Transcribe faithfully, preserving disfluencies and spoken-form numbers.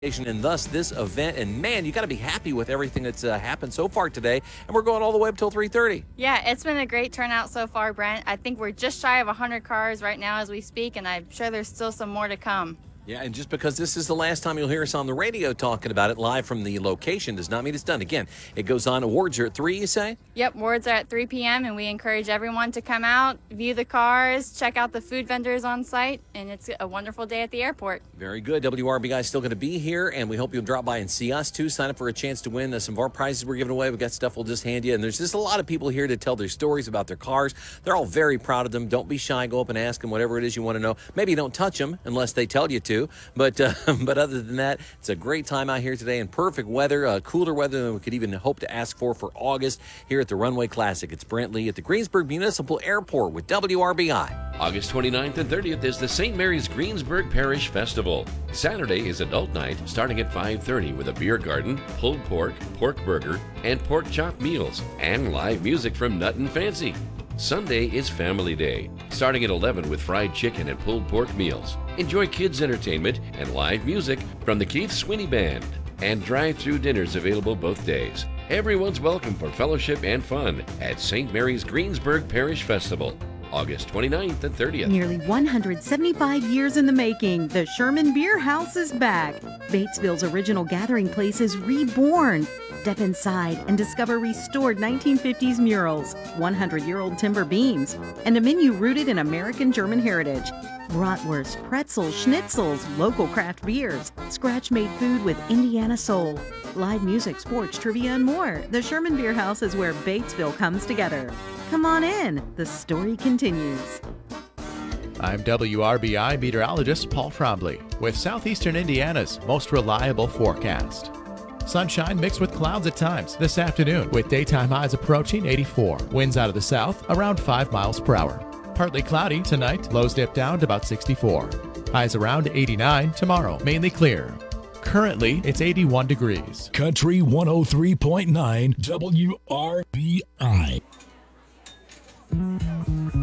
And thus this event. And man, you got to be happy with everything that's uh, happened so far today. And we're going all the way up till three thirty. Yeah, it's been a great turnout so far, Brent. I think we're just shy of one hundred cars right now as we speak, and I'm sure there's still some more to come. Yeah, and just because this is the last time you'll hear us on the radio talking about it live from the location does not mean it's done. Again, it goes on. Awards are at three, you say? Yep, awards are at three p.m., and we encourage everyone to come out, view the cars, check out the food vendors on site, and it's a wonderful day at the airport. Very good. W R B I is still going to be here, and we hope you'll drop by and see us, too. Sign up for a chance to win uh, some of our prizes we're giving away. We've got stuff we'll just hand you, and there's just a lot of people here to tell their stories about their cars. They're all very proud of them. Don't be shy. Go up and ask them whatever it is you want to know. Maybe don't touch them unless they tell you to, but... Uh, But other than that, it's a great time out here today in perfect weather, uh, cooler weather than we could even hope to ask for for August here at the Runway Classic. It's Brent Lee at the Greensburg Municipal Airport with W R B I. August twenty-ninth and thirtieth is the Saint Mary's Greensburg Parish Festival. Saturday is adult night starting at five thirty with a beer garden, pulled pork, pork burger, and pork chop meals, and live music from Nut and Fancy. Sunday is Family Day, starting at eleven with fried chicken and pulled pork meals. Enjoy kids' entertainment and live music from the Keith Sweeney Band. And drive-through dinners available both days. Everyone's welcome for fellowship and fun at Saint Mary's Greensburg Parish Festival, August twenty-ninth and thirtieth. Nearly one hundred seventy-five years in the making, the Sherman Beer House is back. Batesville's original gathering place is reborn. Step inside and discover restored nineteen fifties murals, hundred-year-old timber beams, and a menu rooted in American German heritage. Bratwurst, pretzels, schnitzels, local craft beers, scratch-made food with Indiana soul, live music, sports, trivia, and more. The Sherman Beer House is where Batesville comes together. Come on in. The story continues. I'm W R B I meteorologist Paul Trombley with Southeastern Indiana's most reliable forecast. Sunshine mixed with clouds at times this afternoon with daytime highs approaching eighty-four. Winds out of the south around five miles per hour. Partly cloudy tonight, lows dip down to about sixty-four. Highs around eighty-nine tomorrow, mainly clear. Currently, it's eighty-one degrees. Country one oh three point nine W R B I.